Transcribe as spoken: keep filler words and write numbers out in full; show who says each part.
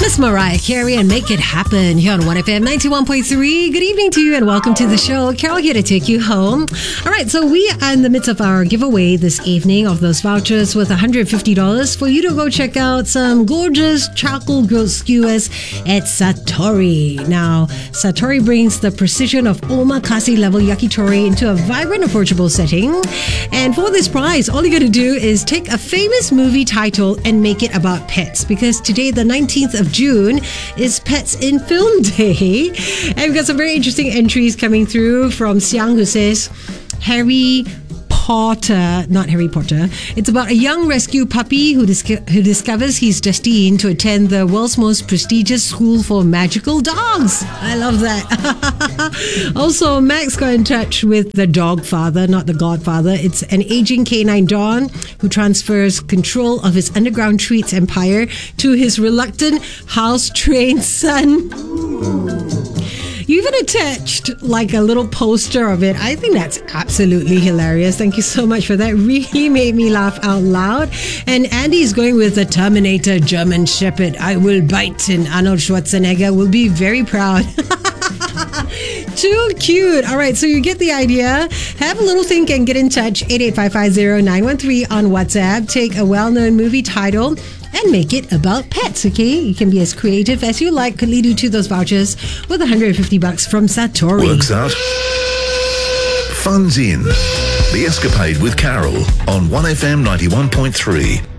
Speaker 1: Miss Mariah Carey and Make It Happen here on one F M ninety-one point three. Good evening to you and welcome to the show. Carol here to take you home. All right, so we are in the midst of our giveaway this evening of those vouchers worth one hundred fifty dollars for you to go check out some gorgeous charcoal grilled skewers at Satori. Now, Satori brings the precision of omakase level yakitori into a vibrant, approachable setting. And for this prize, all you got to do is take a famous movie title and make it about pets, because today, the nineteenth of June, is Pets in Film Day. And we've got some very interesting entries coming through from Siang, who says, Harry Potter, not Harry Potter. It's about a young rescue puppy who, dis- who discovers he's destined to attend the world's most prestigious school for magical dogs. I love that. Also, Max got in touch with the dog father, not the godfather. It's an aging canine Don who transfers control of his underground treats empire to his reluctant house-trained son. You even attached like a little poster of it. I think that's absolutely hilarious. Thank you so much for that. Really made me laugh out loud. And Andy's going with the Terminator German Shepherd. I will bite, and Arnold Schwarzenegger will be very proud. Too cute. All right, so you get the idea. Have a little think and get in touch. eight eight five five zero nine one three on WhatsApp. Take a well-known movie title and make it about pets, okay? You can be as creative as you like. Could lead you to those vouchers with one hundred fifty bucks from Satori.
Speaker 2: Works out. Fun's in. The Escapade with Carol on one F M ninety-one point three.